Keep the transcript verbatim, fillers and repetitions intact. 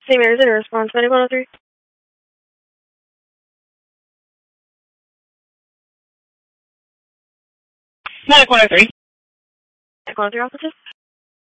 Saint Mary's in response, medic one oh three. Medic one oh three. Medic one oh three officers.